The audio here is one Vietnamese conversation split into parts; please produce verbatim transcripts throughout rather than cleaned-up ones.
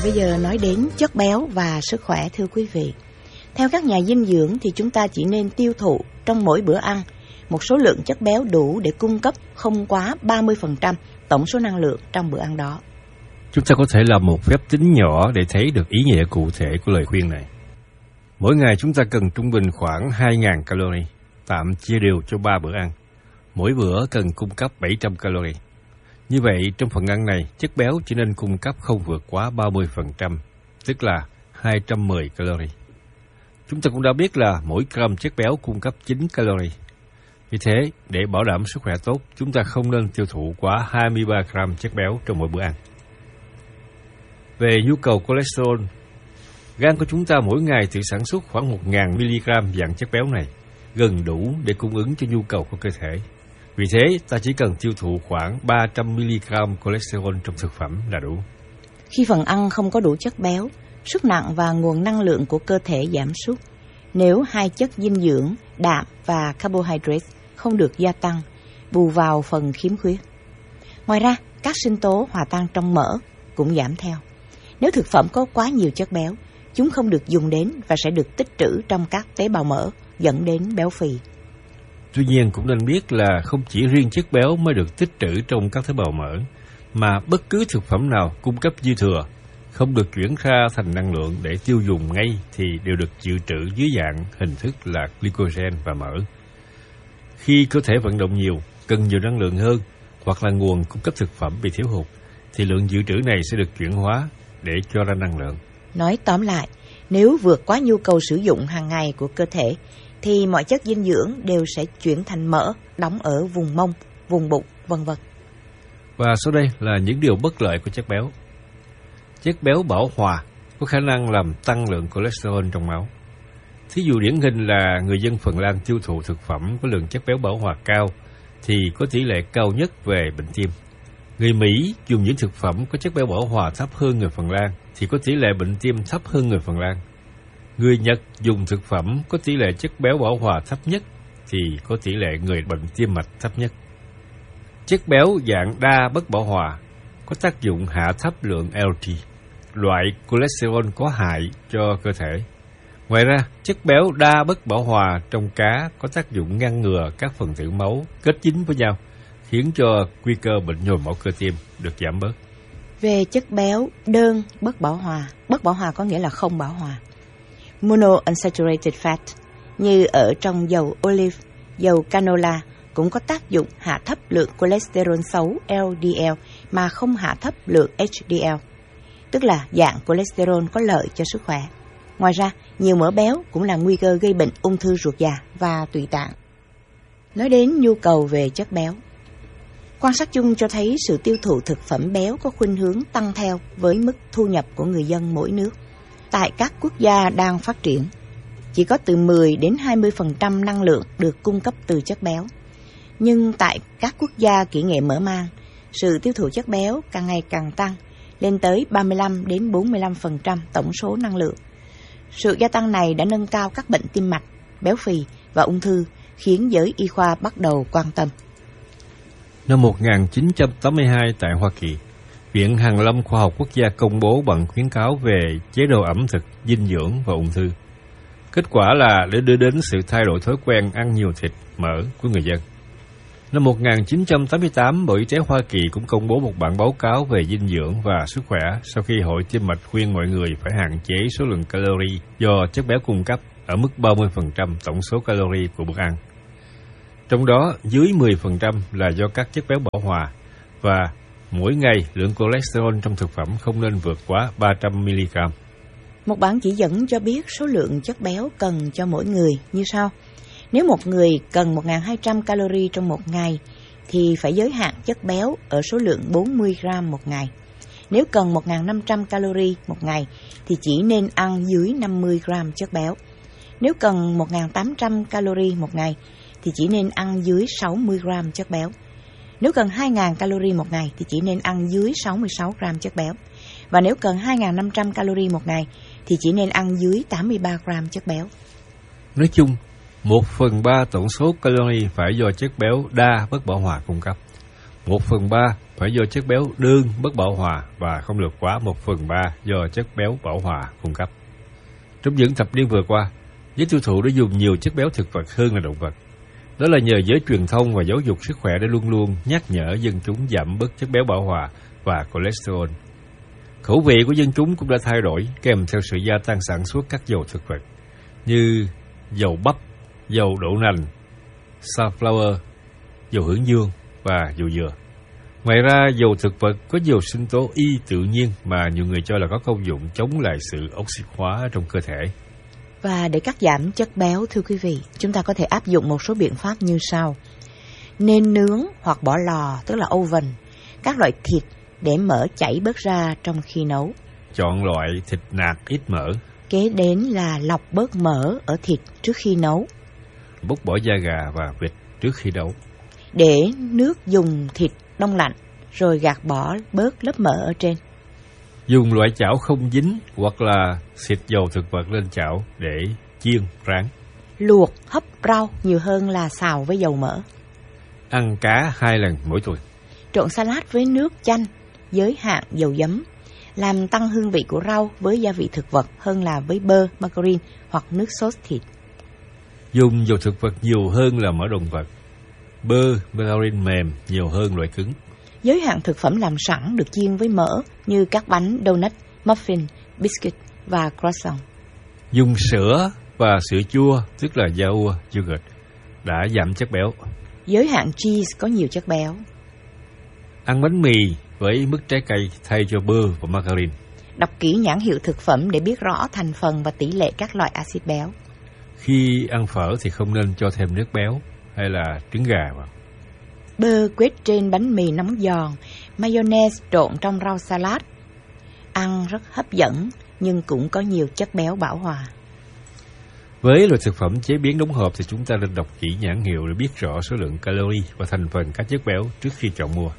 Và bây giờ nói đến chất béo và sức khỏe thưa quý vị. Theo các nhà dinh dưỡng thì chúng ta chỉ nên tiêu thụ trong mỗi bữa ăn một số lượng chất béo đủ để cung cấp không quá ba mươi phần trăm tổng số năng lượng trong bữa ăn đó. Chúng ta có thể làm một phép tính nhỏ để thấy được ý nghĩa cụ thể của lời khuyên này. Mỗi ngày chúng ta cần trung bình khoảng hai nghìn calorie, tạm chia đều cho ba bữa ăn. Mỗi bữa cần cung cấp bảy trăm calorie. Như vậy, trong phần ăn này, chất béo chỉ nên cung cấp không vượt quá ba mươi phần trăm, tức là hai trăm mười calorie. Chúng ta cũng đã biết là mỗi gram chất béo cung cấp chín calorie. Vì thế, để bảo đảm sức khỏe tốt, chúng ta không nên tiêu thụ quá hai mươi ba gram chất béo trong mỗi bữa ăn. Về nhu cầu cholesterol, gan của chúng ta mỗi ngày tự sản xuất khoảng một nghìn mi-li-gam dạng chất béo này, gần đủ để cung ứng cho nhu cầu của cơ thể. Vì thế, ta chỉ cần tiêu thụ khoảng ba trăm mi-li-gam cholesterol trong thực phẩm là đủ. Khi phần ăn không có đủ chất béo, sức nặng và nguồn năng lượng của cơ thể giảm sút. Nếu hai chất dinh dưỡng, đạm và carbohydrate không được gia tăng, bù vào phần khiếm khuyết. Ngoài ra, các sinh tố hòa tan trong mỡ cũng giảm theo. Nếu thực phẩm có quá nhiều chất béo, chúng không được dùng đến và sẽ được tích trữ trong các tế bào mỡ, dẫn đến béo phì. Tuy nhiên cũng nên biết là không chỉ riêng chất béo mới được tích trữ trong các tế bào mỡ, mà bất cứ thực phẩm nào cung cấp dư thừa, không được chuyển ra thành năng lượng để tiêu dùng ngay thì đều được dự trữ dưới dạng hình thức là glycogen và mỡ. Khi cơ thể vận động nhiều, cần nhiều năng lượng hơn, hoặc là nguồn cung cấp thực phẩm bị thiếu hụt, thì lượng dự trữ này sẽ được chuyển hóa để cho ra năng lượng. Nói tóm lại, nếu vượt quá nhu cầu sử dụng hàng ngày của cơ thể, thì mọi chất dinh dưỡng đều sẽ chuyển thành mỡ, đóng ở vùng mông, vùng bụng, vân vân. Và sau đây là những điều bất lợi của chất béo. Chất béo bão hòa có khả năng làm tăng lượng cholesterol trong máu. Thí dụ điển hình là người dân Phần Lan tiêu thụ thực phẩm có lượng chất béo bão hòa cao thì có tỷ lệ cao nhất về bệnh tim. Người Mỹ dùng những thực phẩm có chất béo bão hòa thấp hơn người Phần Lan thì có tỷ lệ bệnh tim thấp hơn người Phần Lan. Người Nhật dùng thực phẩm có tỷ lệ chất béo bão hòa thấp nhất thì có tỷ lệ người bệnh tim mạch thấp nhất. Chất béo dạng đa bất bão hòa có tác dụng hạ thấp lượng lờ đê, loại cholesterol có hại cho cơ thể. Ngoài ra, chất béo đa bất bão hòa trong cá có tác dụng ngăn ngừa các phần tử máu kết dính với nhau, khiến cho nguy cơ bệnh nhồi máu cơ tim được giảm bớt. Về chất béo đơn bất bão hòa, bất bão hòa có nghĩa là không bão hòa, monounsaturated fat, như ở trong dầu olive, dầu canola, cũng có tác dụng hạ thấp lượng cholesterol xấu lờ đê lờ mà không hạ thấp lượng hát đê lờ, tức là dạng cholesterol có lợi cho sức khỏe. Ngoài ra, nhiều mỡ béo cũng là nguy cơ gây bệnh ung thư ruột già và tụy tạng. Nói đến nhu cầu về chất béo, quan sát chung cho thấy sự tiêu thụ thực phẩm béo có khuynh hướng tăng theo với mức thu nhập của người dân mỗi nước. Tại các quốc gia đang phát triển, chỉ có từ mười đến hai mươi phần trăm năng lượng được cung cấp từ chất béo. Nhưng tại các quốc gia kỹ nghệ mở mang, sự tiêu thụ chất béo càng ngày càng tăng, lên tới ba mươi lăm đến bốn mươi lăm phần trăm tổng số năng lượng. Sự gia tăng này đã nâng cao các bệnh tim mạch, béo phì và ung thư, khiến giới y khoa bắt đầu quan tâm. Năm một nghìn chín trăm tám mươi hai tại Hoa Kỳ, Viện Hàn lâm Khoa học Quốc gia công bố bằng khuyến cáo về chế độ ẩm thực, dinh dưỡng và ung thư. Kết quả là để đưa đến sự thay đổi thói quen ăn nhiều thịt, mỡ của người dân. Năm một nghìn chín trăm tám mươi tám, Bộ Y tế Hoa Kỳ cũng công bố một bản báo cáo về dinh dưỡng và sức khỏe sau khi Hội Tim mạch khuyên mọi người phải hạn chế số lượng calorie do chất béo cung cấp ở mức ba mươi phần trăm tổng số calorie của bữa ăn. Trong đó, dưới mười phần trăm là do các chất béo bão hòa và mỗi ngày lượng cholesterol trong thực phẩm không nên vượt quá ba trăm mi-li-gam. Một bản chỉ dẫn cho biết số lượng chất béo cần cho mỗi người như sau. Nếu một người cần một nghìn hai trăm calorie trong một ngày, thì phải giới hạn chất béo ở số lượng bốn mươi gram một ngày. Nếu cần một nghìn năm trăm calorie một ngày, thì chỉ nên ăn dưới năm mươi gram chất béo. Nếu cần một nghìn tám trăm calorie một ngày, thì chỉ nên ăn dưới sáu mươi gram chất béo. Nếu cần hai nghìn calorie một ngày, thì chỉ nên ăn dưới sáu mươi sáu gram chất béo. Và nếu cần hai nghìn năm trăm calorie một ngày, thì chỉ nên ăn dưới tám mươi ba gram chất béo. Nói chung, một phần ba tổng số calorie phải do chất béo đa bất bão hòa cung cấp. Một phần ba phải do chất béo đơn bất bão hòa và không được quá một phần ba do chất béo bão hòa cung cấp. Trong những thập niên vừa qua, giới tiêu thụ đã dùng nhiều chất béo thực vật hơn là động vật. Đó là nhờ giới truyền thông và giáo dục sức khỏe đã luôn luôn nhắc nhở dân chúng giảm bớt chất béo bão hòa và cholesterol. Khẩu vị của dân chúng cũng đã thay đổi kèm theo sự gia tăng sản xuất các dầu thực vật như dầu bắp, dầu đậu nành, safflower, dầu hướng dương và dầu dừa. Ngoài ra, dầu thực vật có nhiều sinh tố y tự nhiên mà nhiều người cho là có công dụng chống lại sự oxy hóa trong cơ thể. Và để cắt giảm chất béo, thưa quý vị, chúng ta có thể áp dụng một số biện pháp như sau. Nên nướng hoặc bỏ lò, tức là oven, các loại thịt để mỡ chảy bớt ra trong khi nấu. Chọn loại thịt nạc ít mỡ. Kế đến là lọc bớt mỡ ở thịt trước khi nấu. Bóc bỏ da gà và vịt trước khi nấu. Để nước dùng thịt đông lạnh, rồi gạt bỏ bớt lớp mỡ ở trên. Dùng loại chảo không dính hoặc là xịt dầu thực vật lên chảo để chiên, rán. Luộc, hấp rau nhiều hơn là xào với dầu mỡ. Ăn cá hai lần mỗi tuần. Trộn salad với nước chanh, giới hạn dầu giấm. Làm tăng hương vị của rau với gia vị thực vật hơn là với bơ, margarine hoặc nước sốt thịt. Dùng dầu thực vật nhiều hơn là mỡ động vật. Bơ, margarine mềm nhiều hơn loại cứng. Giới hạn thực phẩm làm sẵn được chiên với mỡ như các bánh donut, muffin, biscuit và croissant. Dùng sữa và sữa chua, tức là yaourt, yogurt, đã giảm chất béo. Giới hạn cheese có nhiều chất béo. Ăn bánh mì với mức trái cây thay cho bơ và margarine. Đọc kỹ nhãn hiệu thực phẩm để biết rõ thành phần và tỷ lệ các loại axit béo. Khi ăn phở thì không nên cho thêm nước béo hay là trứng gà vào. Bơ quết trên bánh mì nóng giòn, mayonnaise trộn trong rau salad. Ăn rất hấp dẫn nhưng cũng có nhiều chất béo bão hòa. Với loại thực phẩm chế biến đóng hộp thì chúng ta nên đọc kỹ nhãn hiệu để biết rõ số lượng calorie và thành phần các chất béo trước khi chọn mua.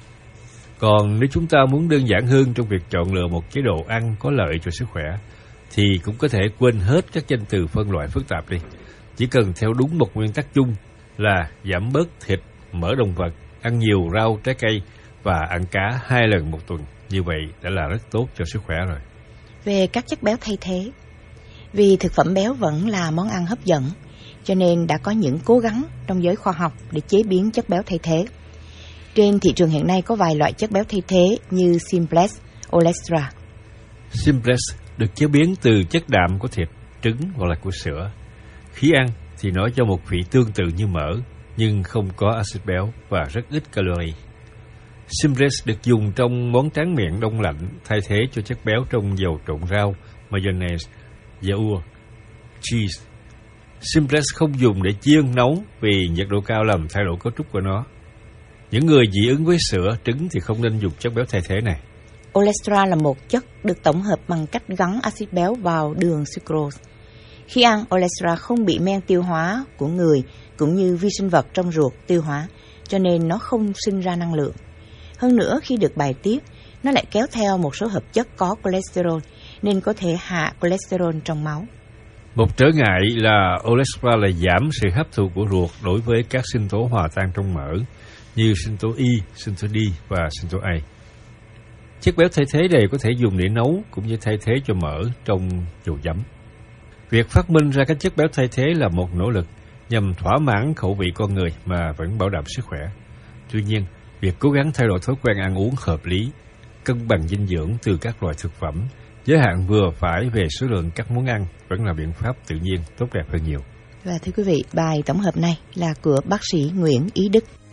Còn nếu chúng ta muốn đơn giản hơn trong việc chọn lựa một chế độ ăn có lợi cho sức khỏe, thì cũng có thể quên hết các danh từ phân loại phức tạp đi. Chỉ cần theo đúng một nguyên tắc chung là giảm bớt thịt, mỡ động vật, ăn nhiều rau, trái cây và ăn cá hai lần một tuần. Như vậy đã là rất tốt cho sức khỏe rồi. Về các chất béo thay thế, vì thực phẩm béo vẫn là món ăn hấp dẫn, cho nên đã có những cố gắng trong giới khoa học để chế biến chất béo thay thế. Trên thị trường hiện nay có vài loại chất béo thay thế như Simplex, Olestra. Simplex được chế biến từ chất đạm của thịt, trứng hoặc là của sữa. Khi ăn thì nó cho một vị tương tự như mỡ, nhưng không có axit béo và rất ít calorie. Simplex được dùng trong món tráng miệng đông lạnh thay thế cho chất béo trong dầu trộn rau, mayonnaise, yaourt, cheese. Simplex không dùng để chiên nấu vì nhiệt độ cao làm thay đổi cấu trúc của nó. Những người dị ứng với sữa, trứng thì không nên dùng chất béo thay thế này. Olestra là một chất được tổng hợp bằng cách gắn axit béo vào đường sucrose. Khi ăn, Olestra không bị men tiêu hóa của người cũng như vi sinh vật trong ruột tiêu hóa, cho nên nó không sinh ra năng lượng. Hơn nữa, khi được bài tiết, nó lại kéo theo một số hợp chất có cholesterol, nên có thể hạ cholesterol trong máu. Một trở ngại là Olestra là giảm sự hấp thụ của ruột đối với các sinh tố hòa tan trong mỡ, như sinh tố Y, sinh tố D và sinh tố A. Chất béo thay thế này có thể dùng để nấu cũng như thay thế cho mỡ trong dầu giấm. Việc phát minh ra các chất béo thay thế là một nỗ lực nhằm thỏa mãn khẩu vị con người mà vẫn bảo đảm sức khỏe. Tuy nhiên, việc cố gắng thay đổi thói quen ăn uống hợp lý, cân bằng dinh dưỡng từ các loại thực phẩm, giới hạn vừa phải về số lượng các món ăn vẫn là biện pháp tự nhiên tốt đẹp hơn nhiều. Và thưa quý vị, bài tổng hợp này là của bác sĩ Nguyễn Ý Đức.